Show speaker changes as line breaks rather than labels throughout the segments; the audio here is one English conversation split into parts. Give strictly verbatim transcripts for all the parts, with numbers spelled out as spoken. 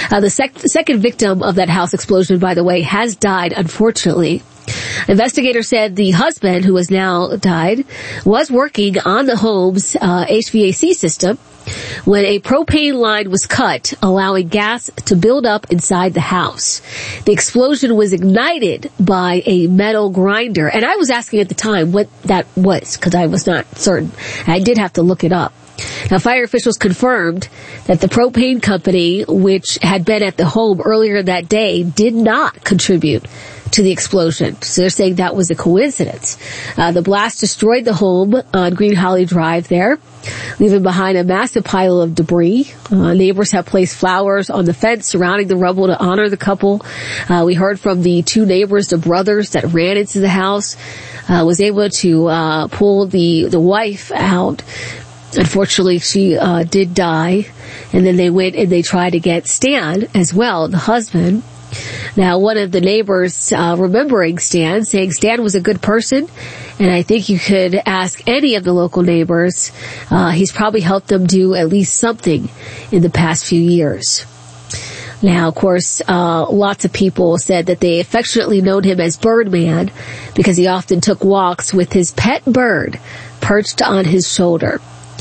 Uh, the sec- second victim of that house explosion, by the way, has died, unfortunately. Investigators said the husband, who has now died, was working on the home's uh, H V A C system when a propane line was cut, allowing gas to build up inside the house. The explosion was ignited by a metal grinder. And I was asking at the time what that was, because I was not certain. I did have to look it up. Now, fire officials confirmed that the propane company, which had been at the home earlier that day, did not contribute to the explosion. So they're saying that was a coincidence. Uh, the blast destroyed the home on Green Holly Drive there, leaving behind a massive pile of debris. Uh, neighbors have placed flowers on the fence surrounding the rubble to honor the couple. Uh, we heard from the two neighbors, the brothers that ran into the house, uh, was able to uh, pull the, the wife out. Unfortunately, she uh, did die. And then they went and they tried to get Stan as well, the husband. Now, one of the neighbors uh, remembering Stan, saying Stan was a good person, and I think you could ask any of the local neighbors. Uh, he's probably helped them do at least something in the past few years. Now, of course, uh, lots of people said that they affectionately known him as Birdman because he often took walks with his pet bird perched on his shoulder.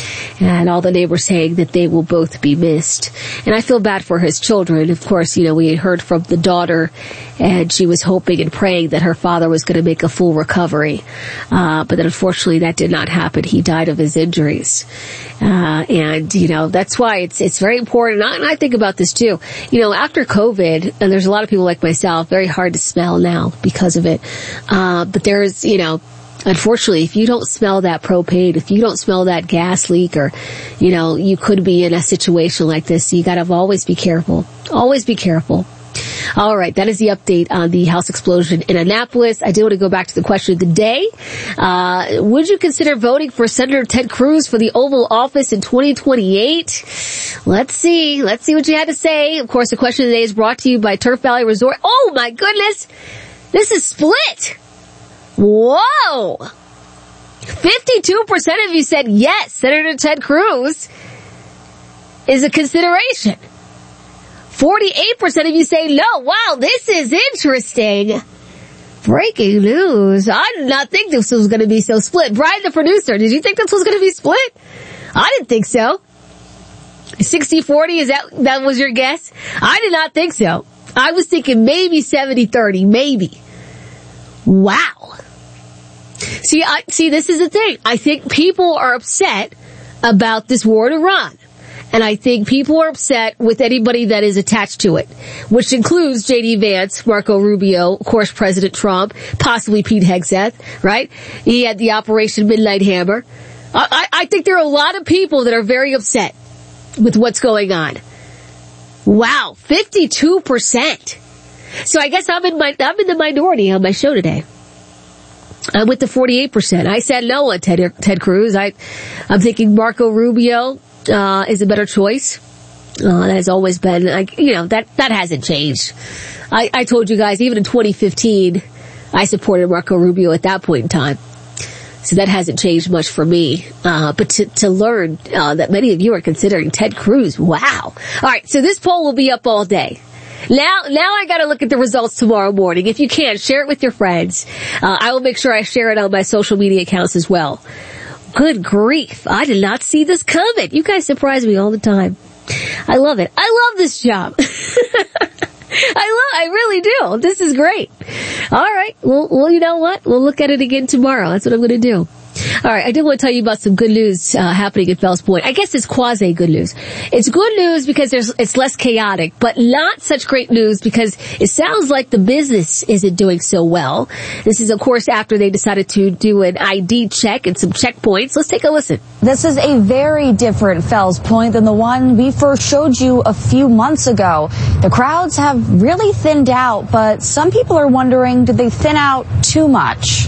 And all the neighbors saying that they will both be missed. And I feel bad for his children. Of course, you know, we heard from the daughter, and she was hoping and praying that her father was going to make a full recovery. Uh, but then unfortunately that did not happen. He died of his injuries. Uh, and, you know, that's why it's, it's very important. And I, and I think about this too. You know, after COVID, and there's a lot of people like myself, very hard to smell now because of it. Uh, but there's, you know, unfortunately, if you don't smell that propane, if you don't smell that gas leak, or, you know, you could be in a situation like this. So you gotta always be careful. Always be careful. All right, that is the update on the house explosion in Annapolis. I do want to go back to the question of the day. Uh, would you consider voting for Senator Ted Cruz for the Oval Office in twenty twenty-eight? Let's see. Let's see what you had to say. Of course, the question of the day is brought to you by Turf Valley Resort. Oh my goodness! This is split! Whoa! fifty-two percent of you said yes, Senator Ted Cruz is a consideration. forty-eight percent of you say no. Wow, this is interesting. Breaking news. I did not think this was going to be so split. Brian, the producer, did you think this was going to be split? I didn't think so. sixty forty, is that, that was your guess? I did not think so. I was thinking maybe seventy thirty, maybe. Wow. See, I, see, this is the thing. I think people are upset about this war in Iran. And I think people are upset with anybody that is attached to it, which includes J D Vance, Marco Rubio, of course, President Trump, possibly Pete Hegseth, right? He had the Operation Midnight Hammer. I, I, I think there are a lot of people that are very upset with what's going on. Wow, fifty-two percent. So I guess I'm in my, I'm in the minority on my show today. I'm with the forty-eight percent. I said no on Ted, Ted Cruz. I, I'm thinking Marco Rubio, uh, is a better choice. Uh, that has always been, like, you know, that, that hasn't changed. I, I told you guys, even in twenty fifteen, I supported Marco Rubio at that point in time. So that hasn't changed much for me. Uh, but to, to learn, uh, that many of you are considering Ted Cruz. Wow. Alright, so this poll will be up all day. Now, now I gotta look at the results tomorrow morning. If you can, share it with your friends. Uh, I will make sure I share it on my social media accounts as well. Good grief. I did not see this coming. You guys surprise me all the time. I love it. I love this job. I love, I really do. This is great. All right. Well, well, you know what? We'll look at it again tomorrow. That's what I'm going to do. All right, I did want to tell you about some good news uh, happening at Fells Point. I guess it's quasi good news. It's good news because there's it's less chaotic, but not such great news because it sounds like the business isn't doing so well. This is, of course, after they decided to do an I D check and some checkpoints. Let's take a listen.
This is a very different Fells Point than the one we first showed you a few months ago. The crowds have really thinned out, but some people are wondering, did they thin out too much?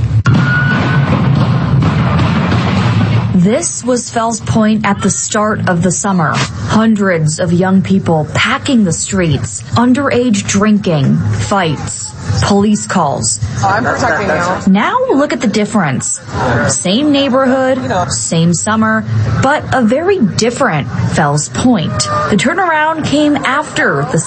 This was Fells Point at the start of the summer. Hundreds of young people packing the streets, underage drinking, fights, police calls.
I'm protecting you.
Now look at the difference. Same neighborhood, same summer, but a very different Fells Point. The turnaround came after the